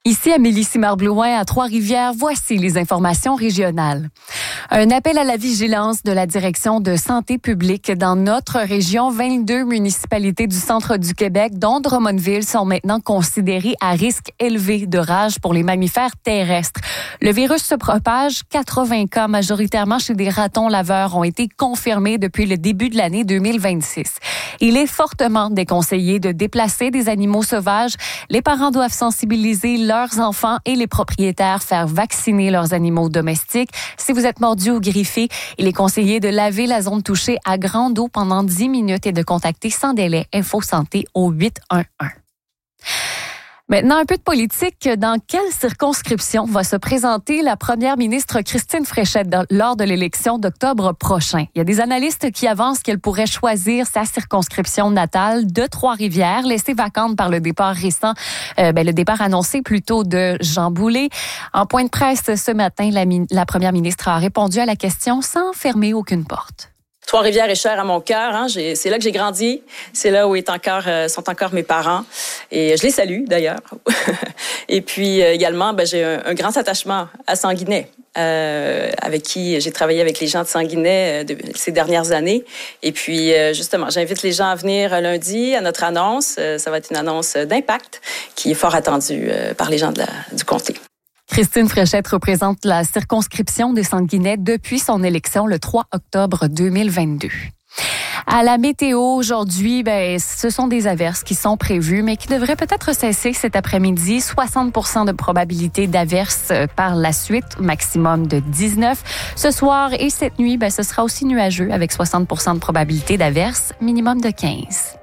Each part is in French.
Ici Amélie Simard-Blouin à Trois-Rivières. Voici les informations régionales. Un appel à la vigilance de la Direction de santé publique dans notre région. 22 municipalités du centre du Québec, dont Drummondville, sont maintenant considérées à risque élevé de rage pour les mammifères terrestres. Le virus se propage. 80 cas, majoritairement chez des ratons laveurs, ont été confirmés depuis le début de l'année 2026. Il est fortement déconseillé de déplacer des animaux sauvages. Les parents doivent sensibiliser leurs enfants et les propriétaires faire vacciner leurs animaux domestiques. Si vous êtes mordu ou griffé, il est conseillé de laver la zone touchée à grande eau pendant 10 minutes et de contacter sans délai Info Santé au 811. Maintenant, un peu de politique. Dans quelle circonscription va se présenter la première ministre Christine Fréchette lors de l'élection d'octobre prochain? Il y a des analystes qui avancent qu'elle pourrait choisir sa circonscription natale de Trois-Rivières, laissée vacante par le départ récent, le départ annoncé plutôt de Jean Boulet. En point de presse ce matin, la première ministre a répondu à la question sans fermer aucune porte. Trois-Rivières est cher à mon cœur. C'est là que j'ai grandi. C'est là où sont encore mes parents. Et je les salue, d'ailleurs. Et puis, également, j'ai un grand attachement à Sanguinet, avec qui j'ai travaillé avec les gens de Sanguinet ces dernières années. Et puis, justement, j'invite les gens à venir lundi à notre annonce. Ça va être une annonce d'impact qui est fort attendue par les gens du comté. Christine Fréchette représente la circonscription de Sanguinet depuis son élection le 3 octobre 2022. À la météo aujourd'hui, ce sont des averses qui sont prévues, mais qui devraient peut-être cesser cet après-midi. 60% de probabilité d'averses par la suite, maximum de 19. Ce soir et cette nuit, ce sera aussi nuageux avec 60% de probabilité d'averses, minimum de 15.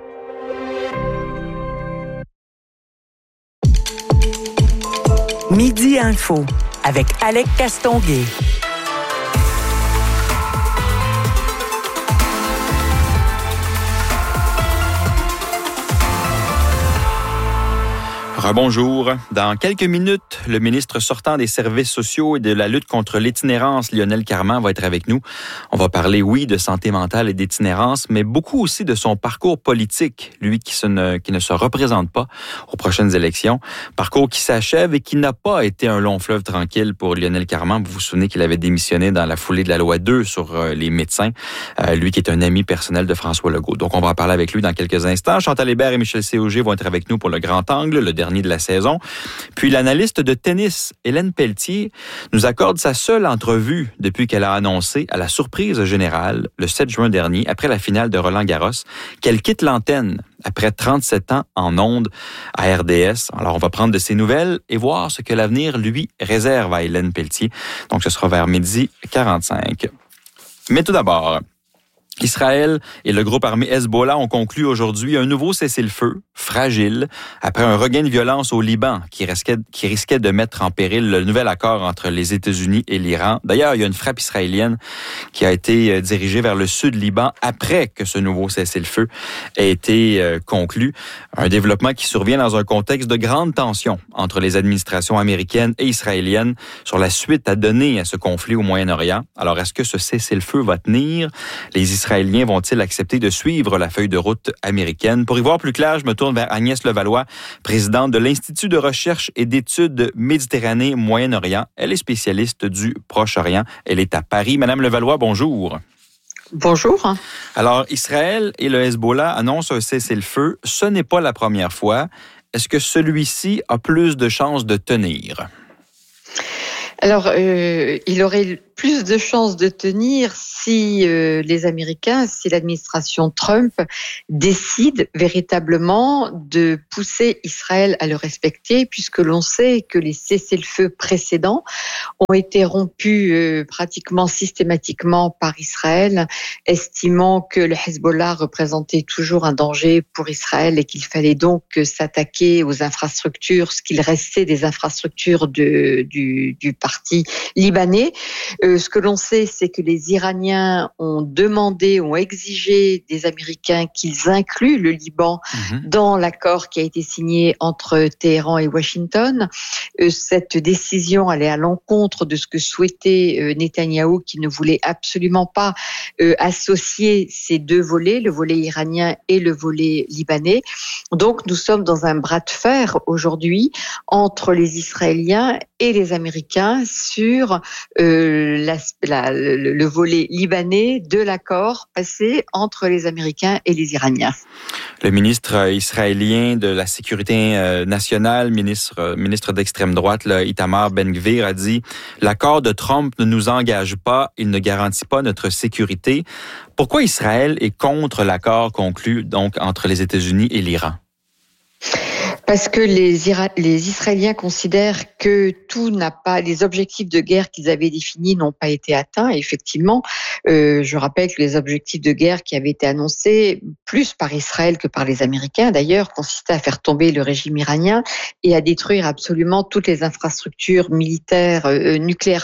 Midi Info avec Alec Castonguay. Rebonjour. Dans quelques minutes, le ministre sortant des services sociaux et de la lutte contre l'itinérance, Lionel Carman, va être avec nous. On va parler, oui, de santé mentale et d'itinérance, mais beaucoup aussi de son parcours politique, lui qui ne se représente pas aux prochaines élections. Parcours qui s'achève et qui n'a pas été un long fleuve tranquille pour Lionel Carman. Vous vous souvenez qu'il avait démissionné dans la foulée de la loi 2 sur les médecins, lui qui est un ami personnel de François Legault. Donc, on va en parler avec lui dans quelques instants. Chantal Hébert et Michel Cauger vont être avec nous pour le grand angle, le dernier de la saison. Puis l'analyste de tennis, Hélène Pelletier, nous accorde sa seule entrevue depuis qu'elle a annoncé, à la surprise générale, le 7 juin dernier, après la finale de Roland-Garros, qu'elle quitte l'antenne après 37 ans en ondes à RDS. Alors, on va prendre de ses nouvelles et voir ce que l'avenir lui réserve à Hélène Pelletier. Donc, ce sera vers 12h45. Mais tout d'abord, Israël et le groupe armé Hezbollah ont conclu aujourd'hui un nouveau cessez-le-feu fragile après un regain de violence au Liban qui risquait de mettre en péril le nouvel accord entre les États-Unis et l'Iran. D'ailleurs, il y a une frappe israélienne qui a été dirigée vers le sud Liban après que ce nouveau cessez-le-feu ait été conclu. Un développement qui survient dans un contexte de grande tension entre les administrations américaines et israéliennes sur la suite à donner à ce conflit au Moyen-Orient. Alors, est-ce que ce cessez-le-feu va tenir? Les Israéliens vont-ils accepter de suivre la feuille de route américaine? Pour y voir plus clair, je me tourne vers Agnès Levallois, présidente de l'Institut de recherche et d'études Méditerranée-Moyen-Orient. Elle est spécialiste du Proche-Orient. Elle est à Paris. Madame Levallois, bonjour. Bonjour. Alors, Israël et le Hezbollah annoncent un cessez-le-feu. Ce n'est pas la première fois. Est-ce que celui-ci a plus de chances de tenir? Alors, il aurait plus de chances de tenir si les Américains, si l'administration Trump décide véritablement de pousser Israël à le respecter, puisque l'on sait que les cessez-le-feu précédents ont été rompus pratiquement systématiquement par Israël, estimant que le Hezbollah représentait toujours un danger pour Israël et qu'il fallait donc s'attaquer aux infrastructures, ce qu'il restait des infrastructures du parti libanais. Ce que l'on sait, c'est que les Iraniens ont exigé des Américains qu'ils incluent le Liban dans l'accord qui a été signé entre Téhéran et Washington. Cette décision allait à l'encontre de ce que souhaitait Netanyahou, qui ne voulait absolument pas associer ces deux volets, le volet iranien et le volet libanais. Donc nous sommes dans un bras de fer aujourd'hui entre les Israéliens et les Américains sur le volet libanais de l'accord passé entre les Américains et les Iraniens. Le ministre israélien de la Sécurité nationale, ministre d'extrême droite, là, Itamar Ben-Gvir, a dit « L'accord de Trump ne nous engage pas, il ne garantit pas notre sécurité ». Pourquoi Israël est contre l'accord conclu donc entre les États-Unis et l'Iran? Parce que les Israéliens considèrent que les objectifs de guerre qu'ils avaient définis n'ont pas été atteints. Et effectivement, je rappelle que les objectifs de guerre qui avaient été annoncés, plus par Israël que par les Américains d'ailleurs, consistaient à faire tomber le régime iranien et à détruire absolument toutes les infrastructures militaires, nucléaires,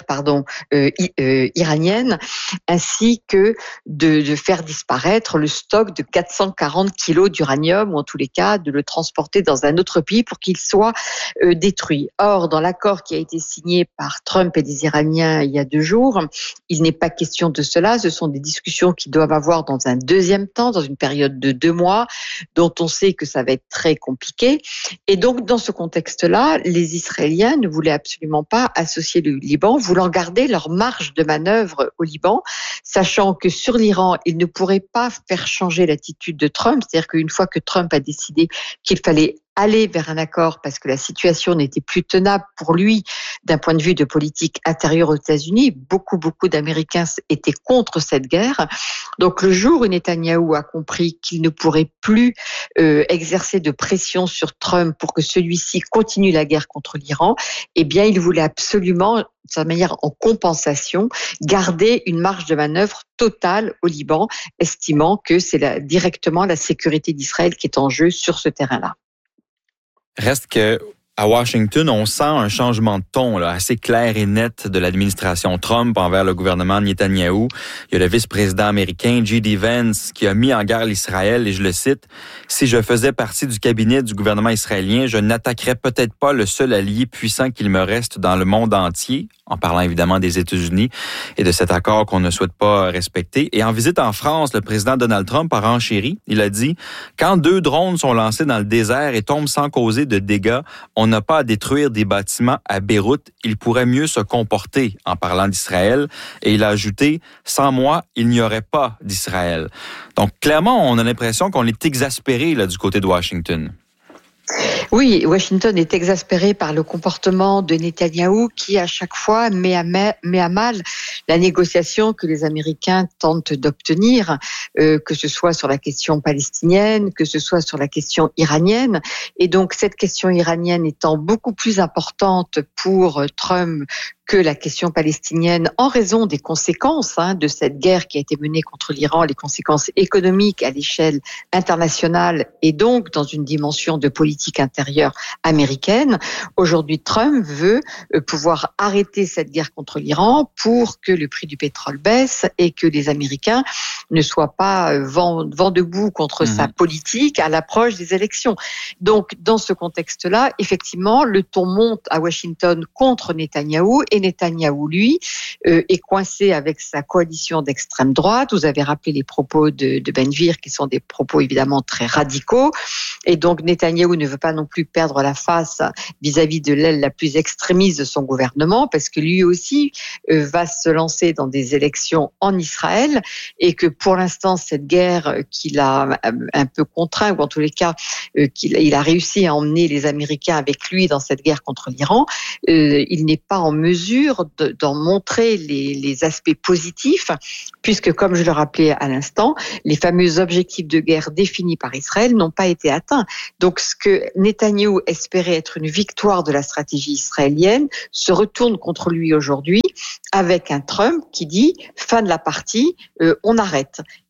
iraniennes, ainsi que de faire disparaître le stock de 440 kilos d'uranium, ou en tous les cas de le transporter dans un autre pays pour qu'il soit détruit. Or, dans l'accord qui a été signé par Trump et les Iraniens il y a 2 jours, il n'est pas question de cela. Ce sont des discussions qui doivent avoir dans un deuxième temps, dans une période de 2 mois, dont on sait que ça va être très compliqué. Et donc, dans ce contexte-là, les Israéliens ne voulaient absolument pas associer le Liban, voulant garder leur marge de manœuvre au Liban, sachant que sur l'Iran, ils ne pourraient pas faire changer l'attitude de Trump. C'est-à-dire qu'une fois que Trump a décidé qu'il fallait aller vers un accord parce que la situation n'était plus tenable pour lui d'un point de vue de politique intérieure aux États-Unis. Beaucoup d'Américains étaient contre cette guerre. Donc le jour où Netanyahou a compris qu'il ne pourrait plus exercer de pression sur Trump pour que celui-ci continue la guerre contre l'Iran, eh bien il voulait absolument, de sa manière en compensation, garder une marge de manœuvre totale au Liban, estimant que c'est directement la sécurité d'Israël qui est en jeu sur ce terrain-là. Reste que à Washington, on sent un changement de ton là, assez clair et net de l'administration Trump envers le gouvernement Netanyahou. Il y a le vice-président américain J.D. Vance qui a mis en garde l'Israël, et je le cite, « Si je faisais partie du cabinet du gouvernement israélien, je n'attaquerais peut-être pas le seul allié puissant qu'il me reste dans le monde entier », en parlant évidemment des États-Unis et de cet accord qu'on ne souhaite pas respecter. Et en visite en France, le président Donald Trump a renchéri. Il a dit « Quand 2 drones sont lancés dans le désert et tombent sans causer de dégâts, on n'a pas à détruire des bâtiments à Beyrouth. Il pourrait mieux se comporter », en parlant d'Israël. Et il a ajouté « Sans moi, il n'y aurait pas d'Israël ». Donc clairement, on a l'impression qu'on est exaspéré là, du côté de Washington. Oui, Washington est exaspéré par le comportement de Netanyahou qui, à chaque fois, met à mal la négociation que les Américains tentent d'obtenir, que ce soit sur la question palestinienne, que ce soit sur la question iranienne. Et donc, cette question iranienne étant beaucoup plus importante pour Trump que la question palestinienne en raison des conséquences de cette guerre qui a été menée contre l'Iran, les conséquences économiques à l'échelle internationale et donc dans une dimension de politique intérieure américaine. Aujourd'hui, Trump veut pouvoir arrêter cette guerre contre l'Iran pour que le prix du pétrole baisse et que les Américains ne soient pas vent debout contre sa politique à l'approche des élections. Donc, dans ce contexte-là, effectivement, le ton monte à Washington contre Netanyahou et Netanyahou, lui, est coincé avec sa coalition d'extrême droite. Vous avez rappelé les propos de Ben-Gvir, qui sont des propos évidemment très radicaux. Et donc, Netanyahou ne veut pas non plus perdre la face vis-à-vis de l'aile la plus extrémiste de son gouvernement, parce que lui aussi va se lancer dans des élections en Israël, et que pour l'instant, cette guerre qu'il a un peu contraint, ou en tous les cas, il a réussi à emmener les Américains avec lui dans cette guerre contre l'Iran, il n'est pas en mesure d'en montrer les aspects positifs, puisque, comme je le rappelais à l'instant, les fameux objectifs de guerre définis par Israël n'ont pas été atteints. Donc, ce que Netanyahou espérait être une victoire de la stratégie israélienne se retourne contre lui aujourd'hui, avec un Trump qui dit « fin de la partie, on arrête ».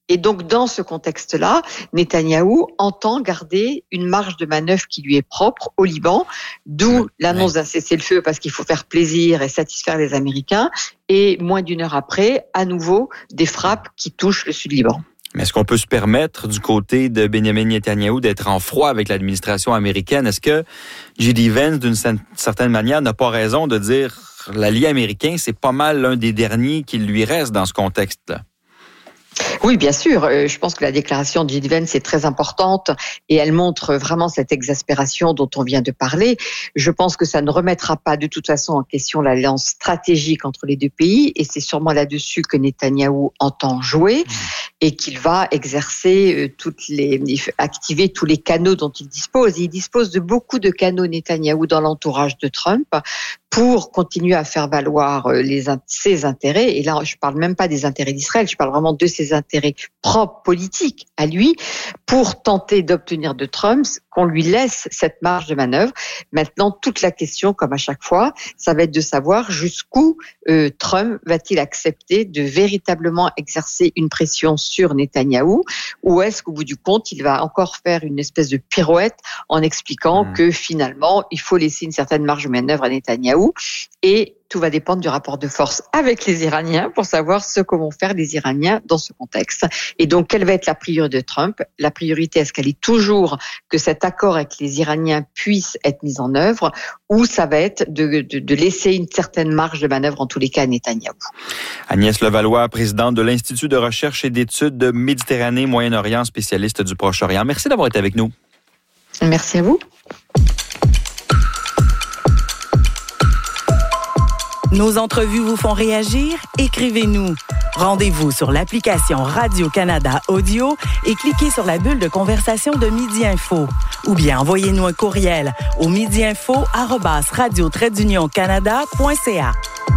Et donc, dans ce contexte-là, Netanyahou entend garder une marge de manœuvre qui lui est propre au Liban, d'où l'annonce d'un cessez-le-feu parce qu'il faut faire plaisir et satisfaire les Américains. Et moins d'une heure après, à nouveau, des frappes qui touchent le Sud-Liban. Mais est-ce qu'on peut se permettre, du côté de Benjamin Netanyahou, d'être en froid avec l'administration américaine? Est-ce que J.D. Vance, d'une certaine manière, n'a pas raison de dire l'allié américain, c'est pas mal l'un des derniers qui lui reste dans ce contexte-là? Oui, bien sûr. Je pense que la déclaration de J.D. Vance est très importante et elle montre vraiment cette exaspération dont on vient de parler. Je pense que ça ne remettra pas de toute façon en question l'alliance stratégique entre les deux pays et c'est sûrement là-dessus que Netanyahou entend jouer et qu'il va exercer activer tous les canaux dont il dispose. Et il dispose de beaucoup de canaux, Netanyahou, dans l'entourage de Trump pour continuer à faire valoir ses intérêts. Et là, je parle même pas des intérêts d'Israël, je parle vraiment de ses intérêts propres politiques à lui pour tenter d'obtenir de Trump qu'on lui laisse cette marge de manœuvre. Maintenant, toute la question, comme à chaque fois, ça va être de savoir jusqu'où Trump va-t-il accepter de véritablement exercer une pression sur Netanyahou ou est-ce qu'au bout du compte, il va encore faire une espèce de pirouette en expliquant que finalement, il faut laisser une certaine marge de manœuvre à Netanyahou et tout va dépendre du rapport de force avec les Iraniens pour savoir ce que vont faire les Iraniens dans ce contexte. Et donc, quelle va être la priorité de Trump? La priorité, est-ce qu'elle est toujours que cet accord avec les Iraniens puisse être mis en œuvre ou ça va être de laisser une certaine marge de manœuvre en tous les cas à Netanyahou? Agnès Levallois, présidente de l'Institut de recherche et d'études de Méditerranée, Moyen-Orient, spécialiste du Proche-Orient. Merci d'avoir été avec nous. Merci à vous. Nos entrevues vous font réagir? Écrivez-nous. Rendez-vous sur l'application Radio-Canada Audio et cliquez sur la bulle de conversation de Midi Info. Ou bien envoyez-nous un courriel au midiinfo@radio-canada.ca.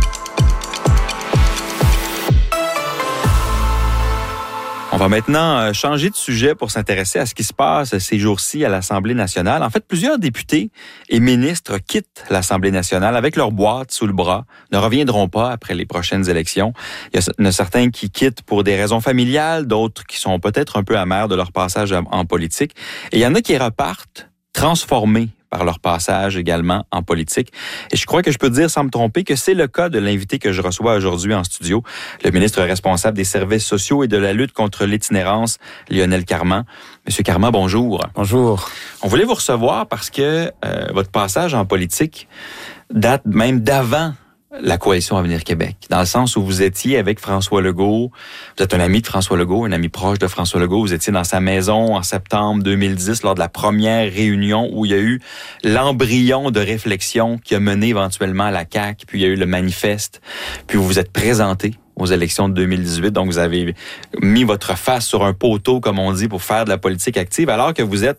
On va maintenant changer de sujet pour s'intéresser à ce qui se passe ces jours-ci à l'Assemblée nationale. En fait, plusieurs députés et ministres quittent l'Assemblée nationale avec leur boîte sous le bras, ne reviendront pas après les prochaines élections. Il y en a certains qui quittent pour des raisons familiales, d'autres qui sont peut-être un peu amers de leur passage en politique. Et il y en a qui repartent transformés par leur passage également en politique. Et je crois que je peux dire sans me tromper que c'est le cas de l'invité que je reçois aujourd'hui en studio, le ministre responsable des services sociaux et de la lutte contre l'itinérance, Lionel Carman. Monsieur Carman, bonjour. Bonjour. On voulait vous recevoir parce que votre passage en politique date même d'avant la coalition Avenir Québec, dans le sens où vous étiez avec François Legault, vous êtes un ami de François Legault, un ami proche de François Legault, vous étiez dans sa maison en septembre 2010 lors de la première réunion où il y a eu l'embryon de réflexion qui a mené éventuellement à la CAQ, puis il y a eu le manifeste, puis vous vous êtes présenté aux élections de 2018. Donc, vous avez mis votre face sur un poteau, comme on dit, pour faire de la politique active, alors que vous êtes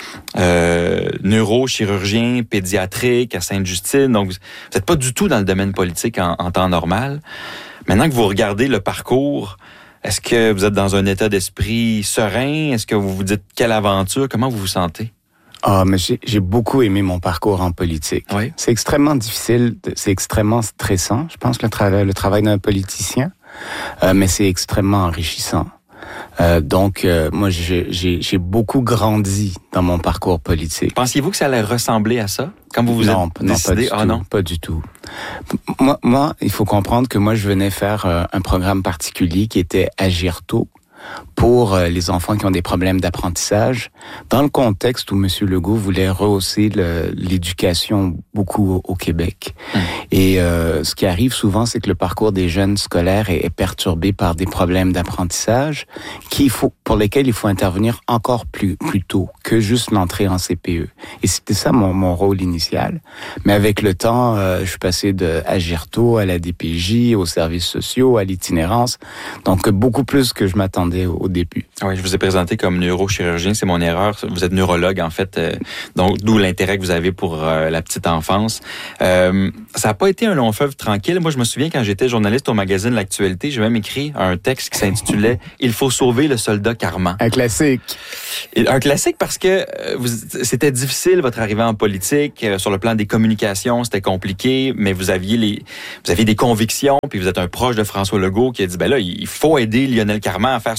neurochirurgien pédiatrique à Sainte-Justine. Donc, vous n'êtes pas du tout dans le domaine politique en temps normal. Maintenant que vous regardez le parcours, est-ce que vous êtes dans un état d'esprit serein? Est-ce que vous vous dites quelle aventure? Comment vous vous sentez? Mais j'ai beaucoup aimé mon parcours en politique. Oui. C'est extrêmement difficile, c'est extrêmement stressant. Je pense le travail d'un politicien, mais c'est extrêmement enrichissant. Donc, moi, j'ai beaucoup grandi dans mon parcours politique. Pensiez-vous que ça allait ressembler à ça quand vous vous êtes décidé? Non, pas du tout. Moi, il faut comprendre que moi, je venais faire un programme particulier qui était Agir tôt, pour les enfants qui ont des problèmes d'apprentissage, dans le contexte où M. Legault voulait rehausser l'éducation beaucoup au Québec. Et ce qui arrive souvent, c'est que le parcours des jeunes scolaires est perturbé par des problèmes d'apprentissage pour lesquels il faut intervenir encore plus tôt que juste l'entrée en CPE. Et c'était ça mon rôle initial. Mais avec le temps, je suis passé de Agir tôt à la DPJ, aux services sociaux, à l'itinérance. Donc, beaucoup plus que je m'attendais au début. Oui, je vous ai présenté comme neurochirurgien, c'est mon erreur. Vous êtes neurologue, en fait, donc d'où l'intérêt que vous avez pour la petite enfance. Ça n'a pas été un long fleuve tranquille. Moi, je me souviens quand j'étais journaliste au magazine L'Actualité, j'ai même écrit un texte qui s'intitulait « Il faut sauver le soldat Carman ». Un classique. Un classique parce que c'était difficile, votre arrivée en politique. Sur le plan des communications, c'était compliqué, mais vous aviez des convictions, puis vous êtes un proche de François Legault qui a dit, ben là, il faut aider Lionel Carman à faire son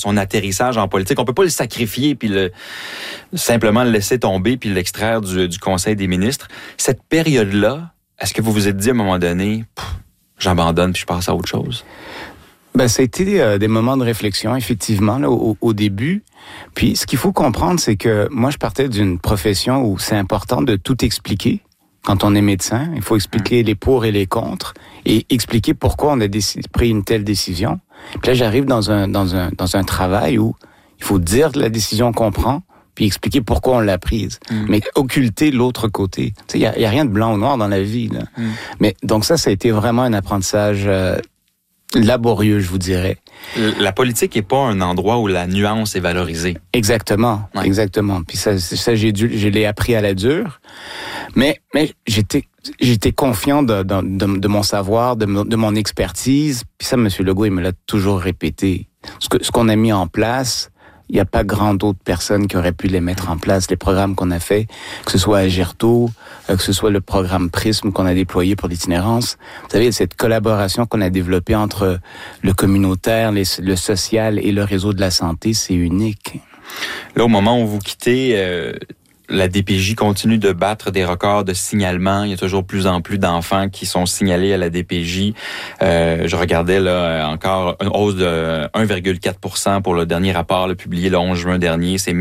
son atterrissage en politique. On peut pas le sacrifier puis simplement le laisser tomber puis l'extraire du Conseil des ministres. Cette période-là, est-ce que vous vous êtes dit à un moment donné, j'abandonne puis je passe à autre chose? Ben, ça a été des moments de réflexion, effectivement, là, au début. Puis, ce qu'il faut comprendre, c'est que moi, je partais d'une profession où c'est important de tout expliquer. Quand on est médecin, il faut expliquer les pour et les contre et expliquer pourquoi on a pris une telle décision. Puis là, j'arrive dans un travail où il faut dire la décision qu'on prend, puis expliquer pourquoi on l'a prise. Mais occulter l'autre côté. Tu sais, il y a rien de blanc ou noir dans la vie, là. Mais donc ça a été vraiment un apprentissage laborieux, je vous dirais. La politique n'est pas un endroit où la nuance est valorisée. Exactement, ouais. Exactement. Puis ça je l'ai appris à la dure. Mais j'étais confiant de mon savoir, de mon expertise. Puis ça, M. Legault, il me l'a toujours répété. Ce qu'on a mis en place, il n'y a pas grand d'autres personnes qui auraient pu les mettre en place. Les programmes qu'on a fait, que ce soit à Agerto, que ce soit le programme Prisme qu'on a déployé pour l'itinérance. Vous savez, cette collaboration qu'on a développée entre le communautaire, le social et le réseau de la santé, c'est unique. Là, au moment où vous quittez, la DPJ continue de battre des records de signalement. Il y a toujours plus en plus d'enfants qui sont signalés à la DPJ. Je regardais là encore une hausse de 1,4% pour le dernier rapport publié le 11 juin dernier. C'est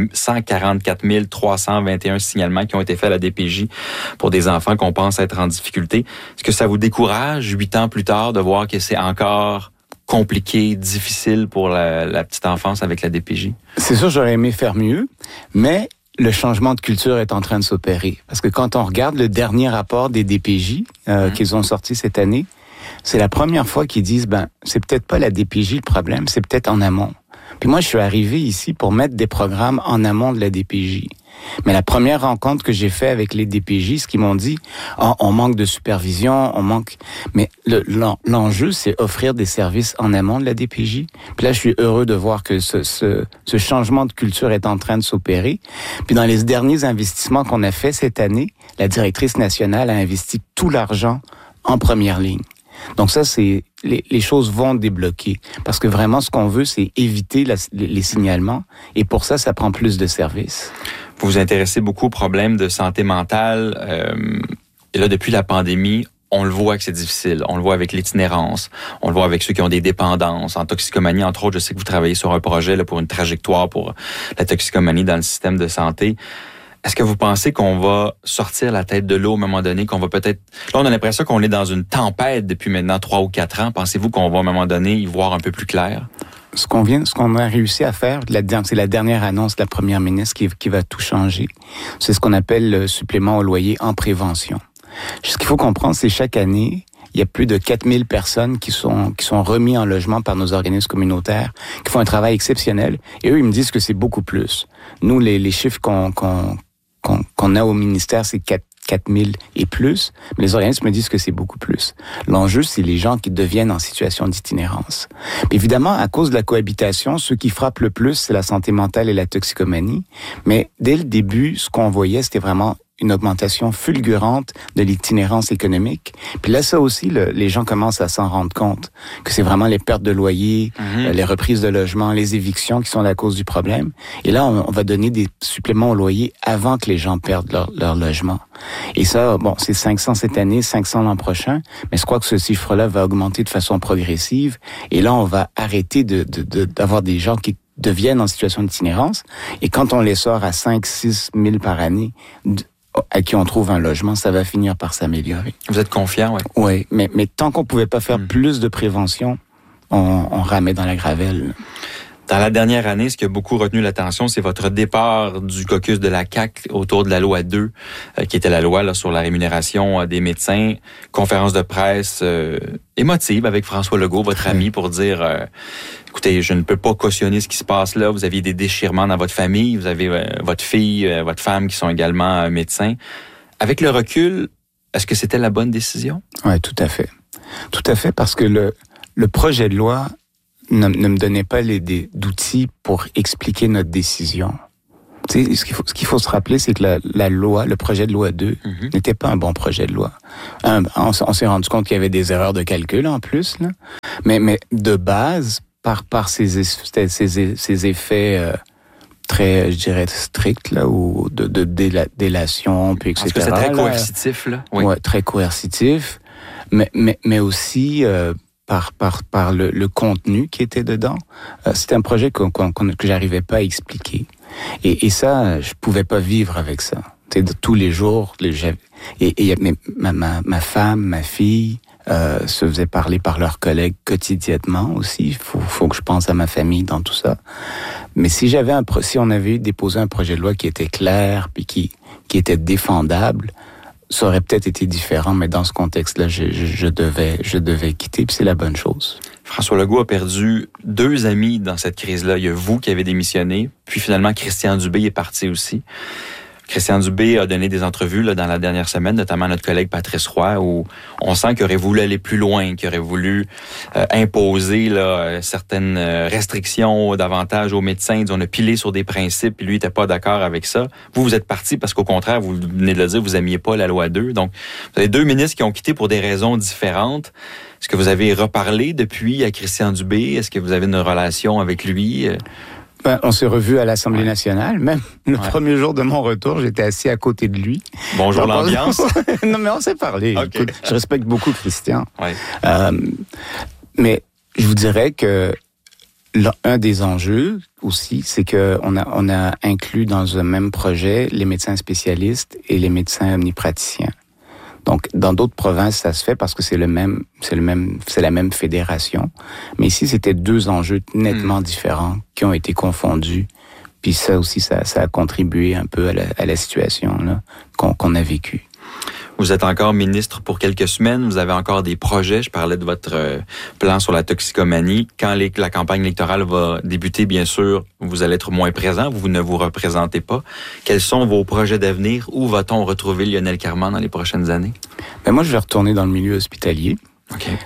144 321 signalements qui ont été faits à la DPJ pour des enfants qu'on pense être en difficulté. Est-ce que ça vous décourage, 8 ans plus tard, de voir que c'est encore compliqué, difficile pour la petite enfance avec la DPJ? C'est sûr, j'aurais aimé faire mieux, mais le changement de culture est en train de s'opérer. Parce que quand on regarde le dernier rapport des DPJ qu'ils ont sorti cette année, c'est la première fois qu'ils disent, c'est peut-être pas la DPJ le problème, c'est peut-être en amont. Puis moi, je suis arrivé ici pour mettre des programmes en amont de la DPJ. Mais la première rencontre que j'ai faite avec les DPJ, ce qu'ils m'ont dit, on manque de supervision, on manque... Mais l'enjeu, c'est offrir des services en amont de la DPJ. Puis là, je suis heureux de voir que ce changement de culture est en train de s'opérer. Puis dans les derniers investissements qu'on a fait cette année, la directrice nationale a investi tout l'argent en première ligne. Donc ça, les choses vont débloquer. Parce que vraiment, ce qu'on veut, c'est éviter les signalements. Et pour ça prend plus de services. Vous vous intéressez beaucoup aux problèmes de santé mentale. Et là, depuis la pandémie, on le voit que c'est difficile. On le voit avec l'itinérance. On le voit avec ceux qui ont des dépendances. En toxicomanie, entre autres, je sais que vous travaillez sur un projet là, pour une trajectoire pour la toxicomanie dans le système de santé. Est-ce que vous pensez qu'on va sortir la tête de l'eau à un moment donné, qu'on va peut-être... Là, on a l'impression qu'on est dans une tempête depuis maintenant 3 ou 4 ans. Pensez-vous qu'on va à un moment donné y voir un peu plus clair? Ce qu'on a réussi à faire, c'est la dernière annonce de la première ministre qui va tout changer. C'est ce qu'on appelle le supplément au loyer en prévention. Ce qu'il faut comprendre, c'est chaque année, il y a plus de 4000 personnes qui sont remis en logement par nos organismes communautaires, qui font un travail exceptionnel. Et eux, ils me disent que c'est beaucoup plus. Nous, les chiffres qu'on a au ministère, c'est 4000 et plus, mais les organismes me disent que c'est beaucoup plus. L'enjeu, c'est les gens qui deviennent en situation d'itinérance. Puis évidemment, à cause de la cohabitation, ceux qui frappent le plus, c'est la santé mentale et la toxicomanie. Mais dès le début, ce qu'on voyait, c'était vraiment une augmentation fulgurante de l'itinérance économique. Puis là, ça aussi, les gens commencent à s'en rendre compte, que c'est vraiment les pertes de loyer, les reprises de logement, les évictions qui sont la cause du problème. Et là, on va donner des suppléments au loyer avant que les gens perdent leur logement. Et ça, c'est 500 cette année, 500 l'an prochain, mais je crois que ce chiffre-là va augmenter de façon progressive. Et là, on va arrêter d'avoir des gens qui deviennent en situation d'itinérance. Et quand on les sort à 5-6 000 par année, à qui on trouve un logement, ça va finir par s'améliorer. Vous êtes confiant, oui? Oui, mais tant qu'on pouvait pas faire plus de prévention, on ramait dans la gravelle. Dans la dernière année, ce qui a beaucoup retenu l'attention, c'est votre départ du caucus de la CAQ autour de la loi 2, qui était la loi là, sur la rémunération des médecins. Conférence de presse émotive avec François Legault, votre ami, pour dire écoutez, je ne peux pas cautionner ce qui se passe là. Vous aviez des déchirements dans votre famille, vous avez votre fille, votre femme qui sont également médecins. Avec le recul, est-ce que c'était la bonne décision? Oui, tout à fait. Tout à fait, parce que le projet de loi ne me donnait pas d'outils pour expliquer notre décision. Tu sais, ce qu'il faut se rappeler, c'est que la loi, le projet de loi 2, n'était pas un bon projet de loi. On s'est rendu compte qu'il y avait des erreurs de calcul en plus, là. Mais de base, par ces effets très, je dirais, stricts, là, ou de délation, puis etc. Parce que c'est très coercitif, là. Oui, ouais, très coercitif. Mais aussi par le contenu qui était dedans. C'était un projet que j'arrivais pas à expliquer. Et ça, je pouvais pas vivre avec ça. Tous les jours, ma femme, ma fille se faisaient parler par leurs collègues quotidiennement aussi. Faut que je pense à ma famille dans tout ça. Mais si on avait déposé un projet de loi qui était clair puis qui était défendable, ça aurait peut-être été différent, mais dans ce contexte-là, je devais quitter, puis c'est la bonne chose. François Legault a perdu 2 amis dans cette crise-là. Il y a vous qui avez démissionné, puis finalement, Christian Dubé est parti aussi. Christian Dubé a donné des entrevues là, dans la dernière semaine, notamment notre collègue Patrice Roy, où on sent qu'il aurait voulu aller plus loin, qu'il aurait voulu imposer là, certaines restrictions davantage aux médecins. On a pilé sur des principes, puis lui n'était pas d'accord avec ça. Vous êtes parti parce qu'au contraire, vous venez de le dire, vous n'aimiez pas la loi 2. Donc, vous avez 2 ministres qui ont quitté pour des raisons différentes. Est-ce que vous avez reparlé depuis à Christian Dubé? Est-ce que vous avez une relation avec lui? On s'est revus à l'Assemblée nationale. Même le premier jour de mon retour, j'étais assis à côté de lui. Bonjour l'ambiance. Non, mais on s'est parlé. Okay. Écoute, je respecte beaucoup Christian. Ouais. Mais je vous dirais que un des enjeux aussi, c'est que on a inclus dans un même projet les médecins spécialistes et les médecins omnipraticiens. Donc, dans d'autres provinces, ça se fait parce que c'est la même fédération. Mais ici, c'était 2 enjeux nettement différents qui ont été confondus. Puis ça aussi, ça a contribué un peu à la situation là, qu'on a vécue. Vous êtes encore ministre pour quelques semaines. Vous avez encore des projets. Je parlais de votre plan sur la toxicomanie. Quand la campagne électorale va débuter, bien sûr, vous allez être moins présent. Vous ne vous représentez pas. Quels sont vos projets d'avenir? Où va-t-on retrouver Lionel Carman dans les prochaines années? Moi, je vais retourner dans le milieu hospitalier. Okay.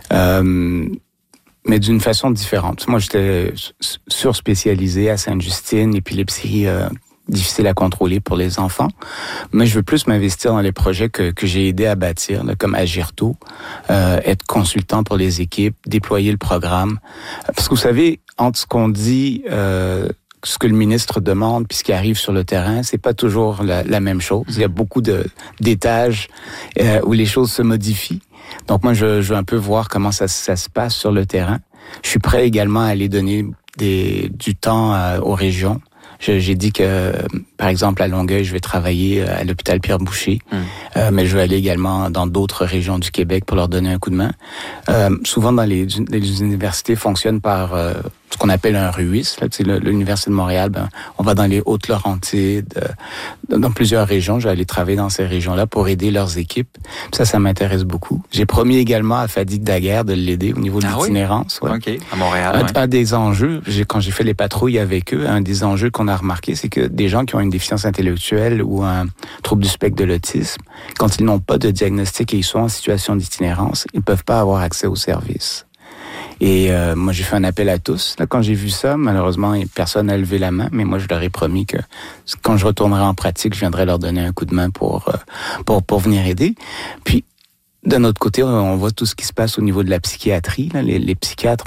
Mais d'une façon différente. Moi, j'étais surspécialisé à Sainte-Justine, épilepsie difficile à contrôler pour les enfants. Mais je veux plus m'investir dans les projets que j'ai aidé à bâtir, là, comme Agirto, être consultant pour les équipes, déployer le programme. Parce que vous savez, entre ce qu'on dit, ce que le ministre demande, puis ce qui arrive sur le terrain, c'est pas toujours la même chose. Il y a beaucoup d'étages où les choses se modifient. Donc moi, je veux un peu voir comment ça se passe sur le terrain. Je suis prêt également à aller donner du temps aux régions. J'ai dit que, par exemple, à Longueuil, je vais travailler à l'hôpital Pierre-Boucher, mais je vais aller également dans d'autres régions du Québec pour leur donner un coup de main. Souvent, les universités fonctionnent par ce qu'on appelle un RUIS. L'Université de Montréal, on va dans les Hautes-Laurentides, dans plusieurs régions. Je vais aller travailler dans ces régions-là pour aider leurs équipes. Ça m'intéresse beaucoup. J'ai promis également à Fadi Daguerre de l'aider au niveau de l'itinérance. Oui? OK, à Montréal. Un des enjeux, quand j'ai fait les patrouilles avec eux, un des enjeux qu'on a remarqué, c'est que des gens qui ont une déficience intellectuelle ou un trouble du spectre de l'autisme, quand ils n'ont pas de diagnostic et ils sont en situation d'itinérance, ils ne peuvent pas avoir accès aux services. Et moi, j'ai fait un appel à tous. Là, quand j'ai vu ça, malheureusement, personne n'a levé la main, mais moi, je leur ai promis que quand je retournerai en pratique, je viendrai leur donner un coup de main pour venir aider. Puis, d'un autre côté, on voit tout ce qui se passe au niveau de la psychiatrie. Là. Les psychiatres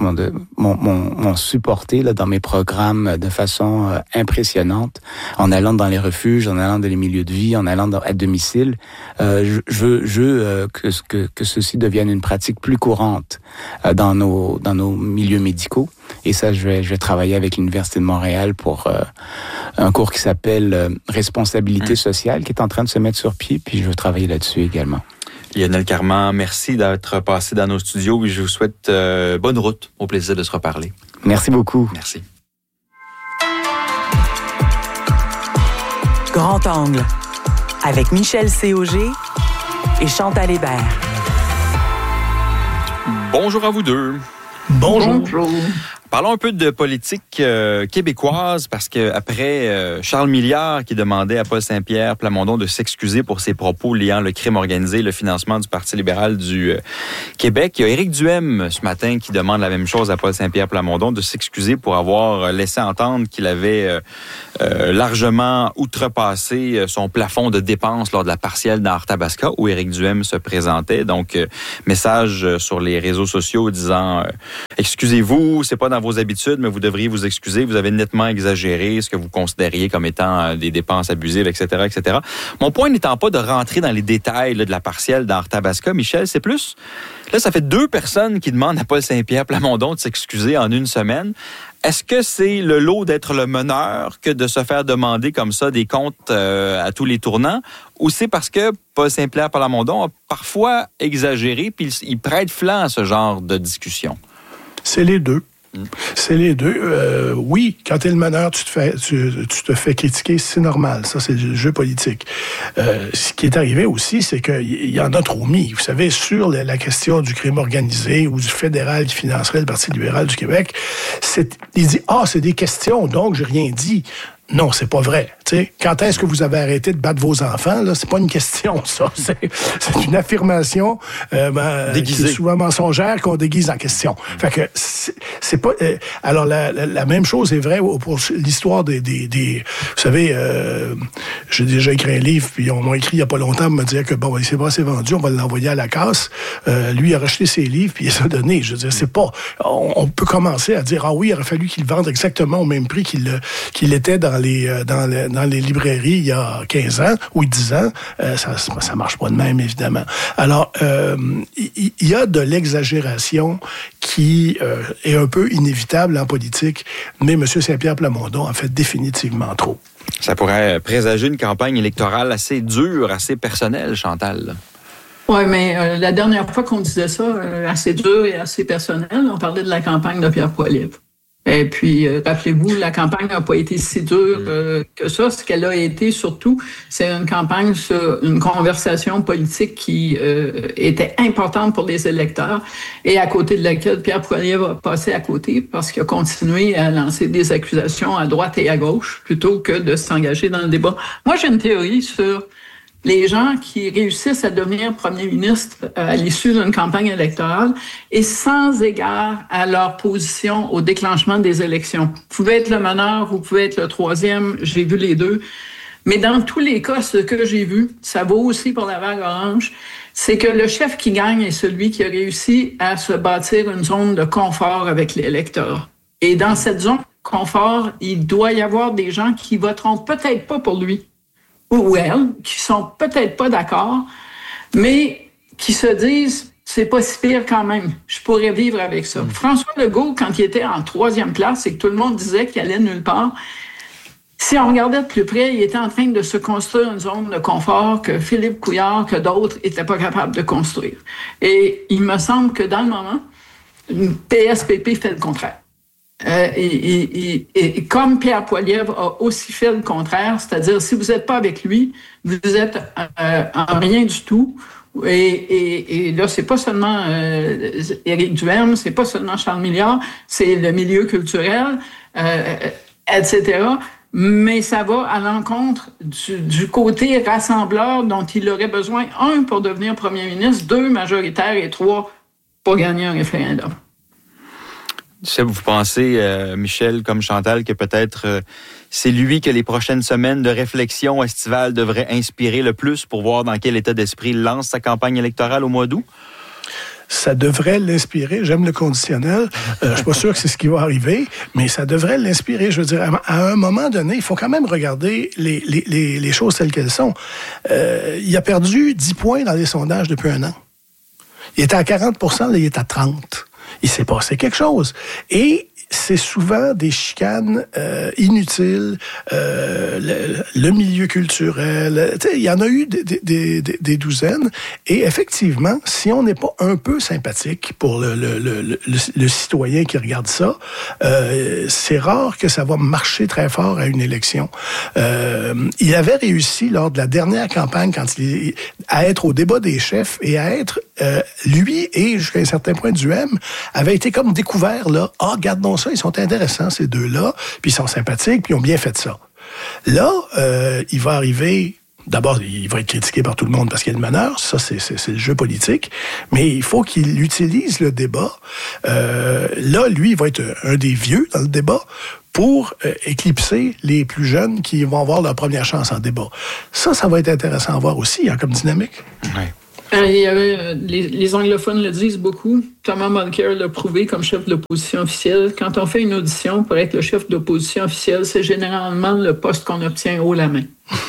m'ont supporté là, dans mes programmes de façon impressionnante, en allant dans les refuges, en allant dans les milieux de vie, en allant à domicile. Je veux que ceci devienne une pratique plus courante dans nos milieux médicaux. Et ça, je vais travailler avec l'Université de Montréal pour un cours qui s'appelle Responsabilité sociale, qui est en train de se mettre sur pied, puis je veux travailler là-dessus également. Lionel Carman, merci d'être passé dans nos studios et je vous souhaite bonne route. Au plaisir de se reparler. Merci beaucoup. Merci. Grand Angle, avec Michel Cauger et Chantal Hébert. Bonjour à vous deux. Bonjour. Parlons un peu de politique québécoise parce que après Charles Milliard qui demandait à Paul Saint-Pierre Plamondon de s'excuser pour ses propos liant le crime organisé et le financement du Parti libéral du Québec, il y a Éric Duhaime ce matin qui demande la même chose à Paul Saint-Pierre Plamondon de s'excuser pour avoir laissé entendre qu'il avait largement outrepassé son plafond de dépenses lors de la partielle dans Arthabasca où Éric Duhaime se présentait. Donc, message sur les réseaux sociaux disant excusez-vous, c'est pas dans vos habitudes, mais vous devriez vous excuser. Vous avez nettement exagéré ce que vous considériez comme étant des dépenses abusives, etc., etc. Mon point n'étant pas de rentrer dans les détails là, de la partielle d'Arthabasca, Michel, c'est plus... Là, ça fait 2 personnes qui demandent à Paul Saint-Pierre Plamondon de s'excuser en une semaine. Est-ce que c'est le lot d'être le meneur que de se faire demander comme ça des comptes à tous les tournants? Ou c'est parce que Paul Saint-Pierre Plamondon a parfois exagéré puis il prête flanc à ce genre de discussion? C'est les deux. C'est les deux. Oui, quand tu es le meneur, tu te fais critiquer, c'est normal. Ça, c'est le jeu politique. Ce qui est arrivé aussi, c'est qu'il y en a trop mis. Vous savez, sur la question du crime organisé ou du fédéral qui financerait le Parti libéral du Québec, il dit « Ah, c'est des questions, donc j'ai rien dit ». Non, c'est pas vrai. T'sais, quand est-ce que vous avez arrêté de battre vos enfants? Là, c'est pas une question, ça. C'est une affirmation qui est souvent mensongère qu'on déguise en question. Fait que c'est pas. Alors la même chose est vraie pour l'histoire des vous savez, j'ai déjà écrit un livre, puis on m'a écrit il y a pas longtemps pour me dire que bon, c'est pas assez vendu, on va l'envoyer à la casse. Lui il a racheté ses livres puis il les a donnés. Je veux dire, c'est pas. On peut commencer à dire oui, il aurait fallu qu'il le vende exactement au même prix qu'il était dans les librairies il y a 15 ans ou 10 ans, ça marche pas de même, évidemment. Alors, il y a de l'exagération qui est un peu inévitable en politique, mais M. Saint-Pierre Plamondon en fait définitivement trop. Ça pourrait présager une campagne électorale assez dure, assez personnelle, Chantal. Oui, mais la dernière fois qu'on disait ça, assez dur et assez personnel, on parlait de la campagne de Pierre Poilievre. Et puis, rappelez-vous, la campagne n'a pas été si dure que ça. Ce qu'elle a été, surtout, c'est une campagne sur une conversation politique qui était importante pour les électeurs et à côté de laquelle Pierre Poilievre a passé à côté parce qu'il a continué à lancer des accusations à droite et à gauche plutôt que de s'engager dans le débat. Moi, j'ai une théorie sur les gens qui réussissent à devenir premier ministre à l'issue d'une campagne électorale et sans égard à leur position au déclenchement des élections. Vous pouvez être le meneur, vous pouvez être le troisième, j'ai vu les deux. Mais dans tous les cas, ce que j'ai vu, ça vaut aussi pour la vague orange, c'est que le chef qui gagne est celui qui a réussi à se bâtir une zone de confort avec l'électeur. Et dans cette zone de confort, il doit y avoir des gens qui voteront peut-être pas pour lui ou elle, qui sont peut-être pas d'accord, mais qui se disent « c'est pas si pire quand même, je pourrais vivre avec ça ». François Legault, quand il était en 3e place et que tout le monde disait qu'il allait nulle part, si on regardait de plus près, il était en train de se construire une zone de confort que Philippe Couillard, que d'autres n'étaient pas capables de construire. Et il me semble que dans le moment, PSPP fait le contraire. Et comme Pierre Poilievre a aussi fait le contraire, c'est-à-dire si vous n'êtes pas avec lui, vous êtes en rien du tout. Et là, c'est pas seulement Éric Duhaime, c'est pas seulement Charles Milliard, c'est le milieu culturel, etc. Mais ça va à l'encontre du côté rassembleur dont il aurait besoin, 1, pour devenir premier ministre, 2, majoritaire, et 3, pour gagner un référendum. Vous pensez, Michel, comme Chantal, que peut-être c'est lui que les prochaines semaines de réflexion estivale devraient inspirer le plus pour voir dans quel état d'esprit il lance sa campagne électorale au mois d'août? Ça devrait l'inspirer. J'aime le conditionnel. Je suis pas sûr que c'est ce qui va arriver, mais ça devrait l'inspirer. Je veux dire, à un moment donné, il faut quand même regarder les choses telles qu'elles sont. Il a perdu 10 points dans les sondages depuis 1 an. Il était à 40 %, là, il est à 30. Il s'est passé quelque chose. Et c'est souvent des chicanes inutiles, le milieu culturel. Il y en a eu des douzaines. Et effectivement, si on n'est pas un peu sympathique pour le citoyen qui regarde ça, c'est rare que ça va marcher très fort à une élection. Il avait réussi lors de la dernière campagne à être au débat des chefs et à être, lui et jusqu'à un certain point Duhaime, avait été comme découvert là. Ah, regardons ça, ils sont intéressants ces deux-là, puis ils sont sympathiques, puis ils ont bien fait ça. Là, il va arriver. D'abord, il va être critiqué par tout le monde parce qu'il est le meneur. Ça, c'est le jeu politique. Mais il faut qu'il utilise le débat. Là, lui, il va être un des vieux dans le débat pour éclipser les plus jeunes qui vont avoir leur première chance en débat. Ça va être intéressant à voir aussi, hein, comme dynamique. Oui. Il y avait, les anglophones le disent beaucoup. Thomas Mulcair l'a prouvé comme chef de l'opposition officielle. Quand on fait une audition pour être le chef de l'opposition officielle, c'est généralement le poste qu'on obtient haut la main.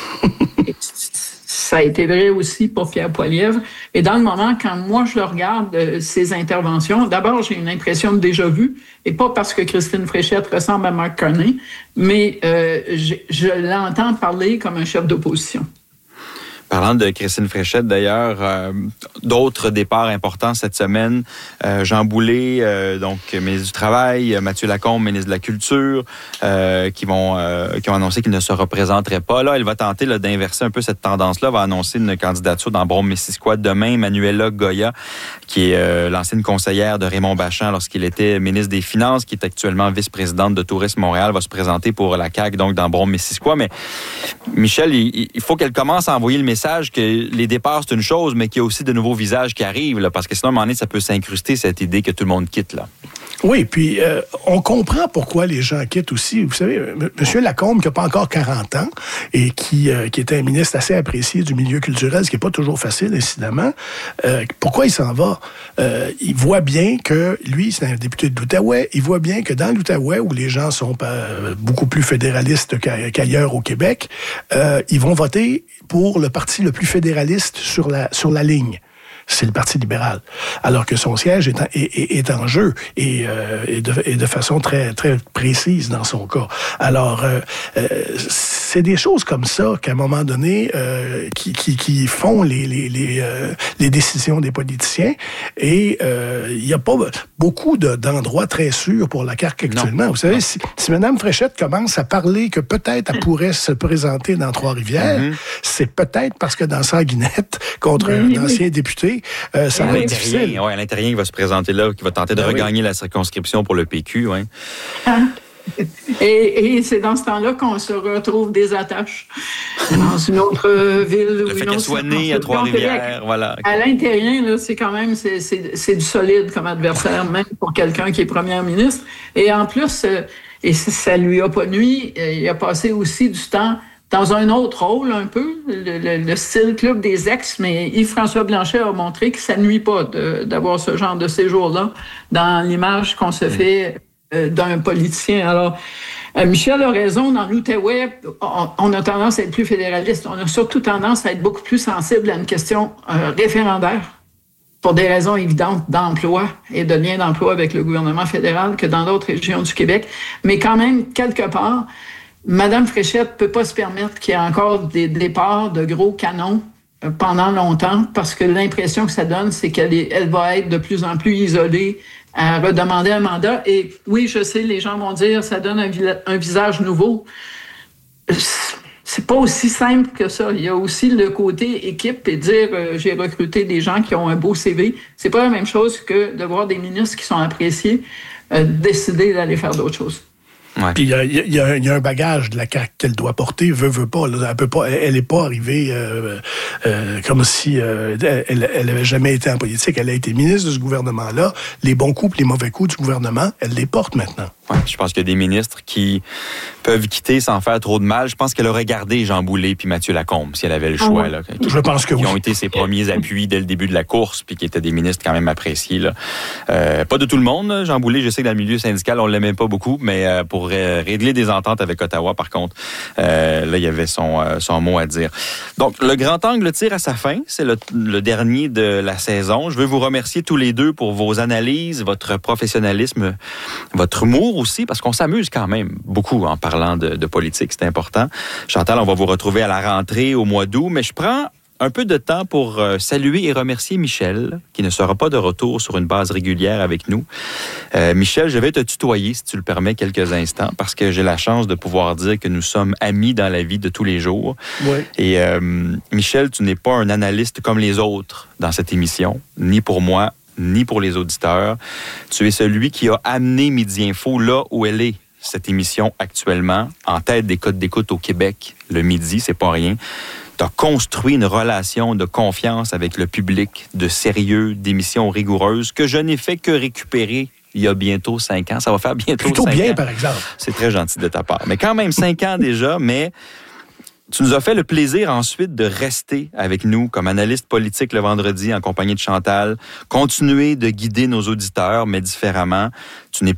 Ça a été vrai aussi pour Pierre Poilievre. Et dans le moment, quand moi je le regarde, ses interventions, d'abord, j'ai une impression de déjà-vu, et pas parce que Christine Fréchette ressemble à Mark Carney, mais je l'entends parler comme un chef d'opposition. Parlant de Christine Fréchette, d'ailleurs, d'autres départs importants cette semaine. Jean Boulet, donc ministre du Travail, Mathieu Lacombe, ministre de la Culture, qui ont annoncé qu'ils ne se représenteraient pas. Là, elle va tenter d'inverser un peu cette tendance-là, va annoncer une candidature dans Brome-Missisquoi demain. Manuela Goya, qui est l'ancienne conseillère de Raymond Bachand lorsqu'il était ministre des Finances, qui est actuellement vice-présidente de Tourisme Montréal, va se présenter pour la CAQ, donc dans Brome-Missisquoi. Mais Michel, il faut qu'elle commence à envoyer le message que les départs, c'est une chose, mais qu'il y a aussi de nouveaux visages qui arrivent, là, parce que sinon, à un moment donné, ça peut s'incruster, cette idée que tout le monde quitte, là. Oui, puis on comprend pourquoi les gens quittent aussi. Vous savez, M. Lacombe, qui n'a pas encore 40 ans et qui était un ministre assez apprécié du milieu culturel, ce qui n'est pas toujours facile, incidemment, pourquoi il s'en va? Il voit bien que, lui, c'est un député de l'Outaouais, il voit bien que dans l'Outaouais, où les gens sont beaucoup plus fédéralistes qu'ailleurs au Québec, ils vont voter pour le parti le plus fédéraliste sur la ligne. C'est le Parti libéral. Alors que son siège est en jeu et de façon très, très précise dans son cas. Alors, c'est des choses comme ça qu'à un moment donné, qui font les décisions des politiciens. Et il n'y a pas beaucoup d'endroits très sûrs pour la CAQ actuellement. Vous savez, si Mme Fréchette commence à parler que peut-être elle pourrait se présenter dans Trois-Rivières, c'est peut-être parce que dans Sanguinette, contre un ancien député, ça va être difficile. Oui, l'Intérien qui va se présenter là, qui va tenter de regagner la circonscription pour le PQ. Ouais. Et c'est dans ce temps-là qu'on se retrouve des attaches dans une autre ville. Le fait qu'elle soit née à Trois-Rivières, voilà. À l'Intérien, là, c'est quand même c'est du solide comme adversaire, même pour quelqu'un qui est premier ministre. Et en plus, et ça lui a pas nui, il a passé aussi du temps dans un autre rôle, un peu, le style club des ex, mais Yves-François Blanchet a montré que ça ne nuit pas d'avoir ce genre de séjour-là dans l'image qu'on se fait d'un politicien. Alors, Michel a raison, dans l'Outaouais, on a tendance à être plus fédéraliste. On a surtout tendance à être beaucoup plus sensible à une question référendaire, pour des raisons évidentes d'emploi et de lien d'emploi avec le gouvernement fédéral que dans d'autres régions du Québec. Mais quand même, quelque part, Mme Fréchette ne peut pas se permettre qu'il y ait encore des départs de gros canons pendant longtemps, parce que l'impression que ça donne, c'est qu'elle va être de plus en plus isolée à redemander un mandat. Et oui, je sais, les gens vont dire ça donne un visage nouveau. C'est pas aussi simple que ça. Il y a aussi le côté équipe et dire j'ai recruté des gens qui ont un beau CV. C'est pas la même chose que de voir des ministres qui sont appréciés décider d'aller faire d'autres choses. Ouais. Puis il y a un bagage de la CAQ qu'elle doit porter, veut pas. Là, elle n'est pas arrivée comme si elle avait jamais été en politique. Elle a été ministre de ce gouvernement-là. Les bons coups, les mauvais coups du gouvernement, elle les porte maintenant. Ouais, je pense qu'il y a des ministres qui peuvent quitter sans faire trop de mal. Je pense qu'elle aurait gardé Jean Boulet puis Mathieu Lacombe si elle avait le choix. Là, je pense que qui ont été ses premiers appuis dès le début de la course puis qui étaient des ministres quand même appréciés. Là. Pas de tout le monde. Jean Boulet, je sais que dans le milieu syndical, on l'aimait pas beaucoup, mais pour régler des ententes avec Ottawa, par contre, là, il y avait son mot à dire. Donc, le grand angle tire à sa fin. C'est le dernier de la saison. Je veux vous remercier tous les deux pour vos analyses, votre professionnalisme, votre humour aussi, parce qu'on s'amuse quand même beaucoup en parlant de politique. C'est important. Chantal, on va vous retrouver à la rentrée au mois d'août, mais je prends un peu de temps pour saluer et remercier Michel, qui ne sera pas de retour sur une base régulière avec nous. Michel, je vais te tutoyer, si tu le permets, quelques instants, parce que j'ai la chance de pouvoir dire que nous sommes amis dans la vie de tous les jours. Oui. Et Michel, tu n'es pas un analyste comme les autres dans cette émission, ni pour moi, ni pour les auditeurs. Tu es celui qui a amené Midi Info là où elle est, cette émission actuellement, en tête des codes d'écoute au Québec, le midi, c'est pas rien. Tu as construit une relation de confiance avec le public, de sérieux, d'émissions rigoureuses, que je n'ai fait que récupérer il y a bientôt 5 ans. Ça va faire bientôt 5 ans. Plutôt bien, par exemple. C'est très gentil de ta part. Mais quand même 5 ans déjà, mais Tu nous as fait le plaisir ensuite de rester avec nous comme analyste politique le vendredi en compagnie de Chantal, continuer de guider nos auditeurs, mais différemment. Tu n'es